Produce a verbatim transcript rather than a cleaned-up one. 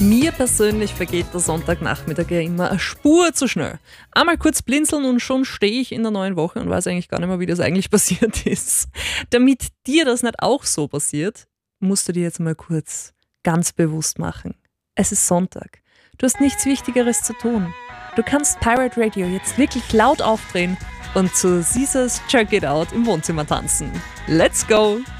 Mir persönlich vergeht der Sonntagnachmittag ja immer eine Spur zu schnell. Einmal kurz blinzeln und schon stehe ich in der neuen Woche und weiß eigentlich gar nicht mehr, wie das eigentlich passiert ist. Damit dir das nicht auch so passiert, musst du dir jetzt mal kurz ganz bewusst machen. Es ist Sonntag. Du hast nichts Wichtigeres zu tun. Du kannst Pirate Radio jetzt wirklich laut aufdrehen und zu Caesars Check It Out im Wohnzimmer tanzen. Let's go!